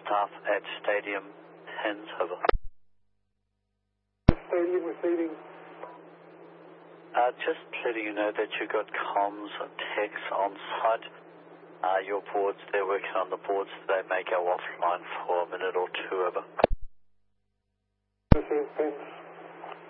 staff at Stadium Hens, over. Stadium receiving. Just letting you know that you got comms and techs on site. Your boards, they're working on the boards. They may go offline for a minute or two, over. Receiving.